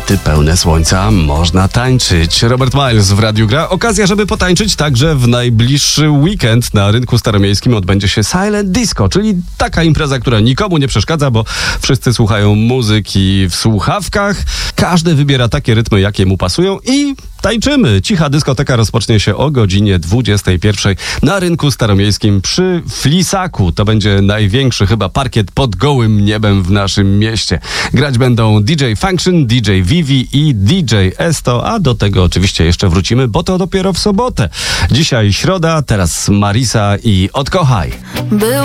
święty, pełne słońca, można tańczyć. Robert Miles w Radiu Gra. Okazja, żeby potańczyć także w najbliższy weekend na rynku staromiejskim odbędzie się Silent Disco, czyli taka impreza, która nikomu nie przeszkadza, bo wszyscy słuchają muzyki w słuchawkach. Każdy wybiera takie rytmy, jakie mu pasują i tańczymy. Cicha dyskoteka rozpocznie się o godzinie 21 na rynku staromiejskim przy Flisaku. To będzie największy chyba parkiet pod gołym niebem w naszym mieście. Grać będą DJ Function, DJ Vivi i DJ Esto, a do tego oczywiście jeszcze wrócimy, bo to dopiero w sobotę. Dzisiaj środa, teraz Marisa i Odkochaj.